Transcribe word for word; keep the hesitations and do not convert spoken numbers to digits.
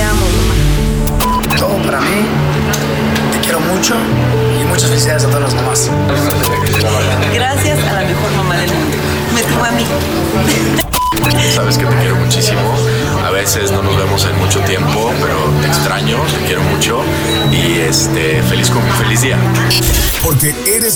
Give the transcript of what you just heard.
amo, mamá. Todo para mí. Te quiero mucho y muchas felicidades a todas las mamás. Gracias a la mejor mamá del mundo. Me tocó a mí. Sabes que te quiero muchísimo. A veces no nos vemos en mucho tiempo, pero te extraño, te quiero mucho y este feliz, feliz día. Porque eres